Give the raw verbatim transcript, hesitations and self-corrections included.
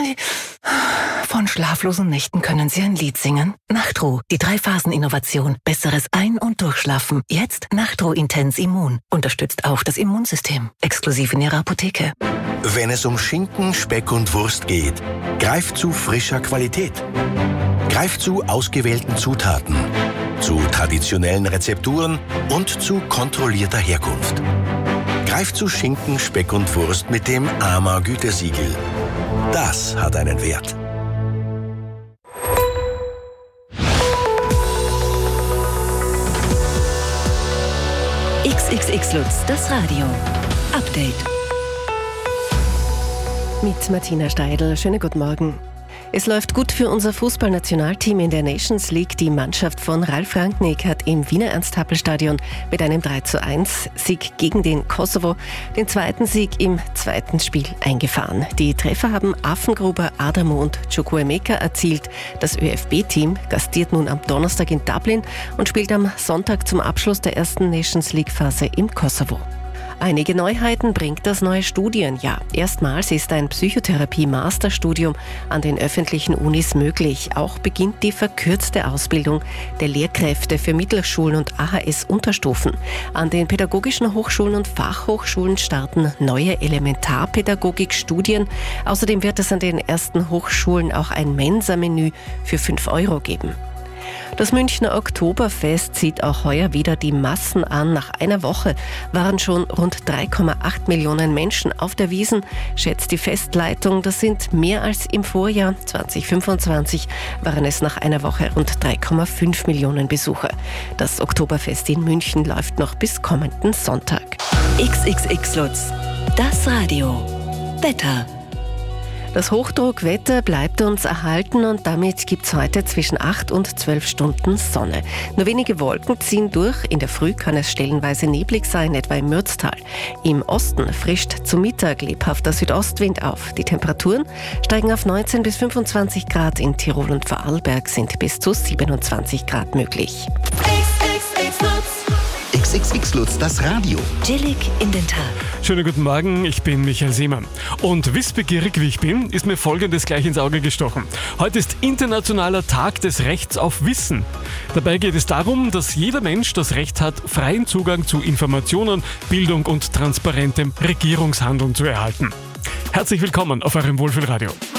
Von schlaflosen Nächten können Sie ein Lied singen? Nachtruh, die Drei-Phasen-Innovation. Besseres Ein- und Durchschlafen. Jetzt Nachtruh Intens Immun. Unterstützt auch das Immunsystem. Exklusiv in Ihrer Apotheke. Wenn es um Schinken, Speck und Wurst geht, greift zu frischer Qualität. Greift zu ausgewählten Zutaten, zu traditionellen Rezepturen und zu kontrollierter Herkunft. Greift zu Schinken, Speck und Wurst mit dem A M A-Gütesiegel. Das hat einen Wert. X X X Lutz, das Radio. Update. Mit Martina Steidl. Schönen guten Morgen. Es läuft gut für unser Fußballnationalteam in der Nations League. Die Mannschaft von Ralf Rangnick hat im Wiener Ernst-Happel-Stadion mit einem drei zu eins Sieg gegen den Kosovo den zweiten Sieg im zweiten Spiel eingefahren. Die Treffer haben Affengruber, Adamo und Chukwuemeka erzielt. Das Ö F B-Team gastiert nun am Donnerstag in Dublin und spielt am Sonntag zum Abschluss der ersten Nations League-Phase im Kosovo. Einige Neuheiten bringt das neue Studienjahr. Erstmals ist ein Psychotherapie-Masterstudium an den öffentlichen Unis möglich. Auch beginnt die verkürzte Ausbildung der Lehrkräfte für Mittelschulen und A H S-Unterstufen. An den pädagogischen Hochschulen und Fachhochschulen starten neue Elementarpädagogik-Studien. Außerdem wird es an den ersten Hochschulen auch ein Mensa-Menü für fünf Euro geben. Das Münchner Oktoberfest zieht auch heuer wieder die Massen an. Nach einer Woche waren schon rund drei Komma acht Millionen Menschen auf der Wiesn, schätzt die Festleitung. Das sind mehr als im Vorjahr. zwanzig fünfundzwanzig waren es nach einer Woche rund drei Komma fünf Millionen Besucher. Das Oktoberfest in München läuft noch bis kommenden Sonntag. X X X Lutz, das Radio. Wetter. Das Hochdruckwetter bleibt uns erhalten und damit gibt es heute zwischen acht und zwölf Stunden Sonne. Nur wenige Wolken ziehen durch. In der Früh kann es stellenweise neblig sein, etwa im Mürztal. Im Osten frischt zu Mittag lebhafter Südostwind auf. Die Temperaturen steigen auf neunzehn bis fünfundzwanzig Grad. In Tirol und Vorarlberg sind bis zu siebenundzwanzig Grad möglich. X X X Lutz, das Radio. Chillig in den Tag. Schönen guten Morgen, ich bin Michael Seemann. Und wissbegierig wie ich bin, ist mir Folgendes gleich ins Auge gestochen. Heute ist Internationaler Tag des Rechts auf Wissen. Dabei geht es darum, dass jeder Mensch das Recht hat, freien Zugang zu Informationen, Bildung und transparentem Regierungshandeln zu erhalten. Herzlich willkommen auf eurem Wohlfühlradio.